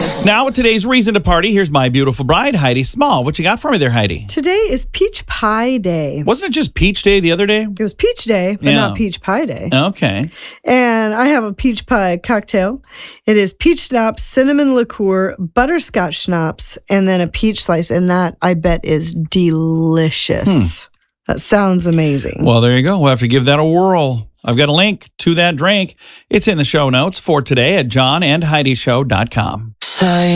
Now with today's reason to party, here's my beautiful bride, Heidi Small. What you got for me there, Heidi? Today is Peach Pie Day. Wasn't it just Peach Day the other day? It was Peach Day, but not Peach Pie Day. Okay. And I have a peach pie cocktail. It is peach schnapps, cinnamon liqueur, butterscotch schnapps, and then a peach slice. And that, I bet, is delicious. That sounds amazing. Well, there you go. We'll have to give that a whirl. I've got a link to that drink. It's in the show notes for today at johnandheidishow.com.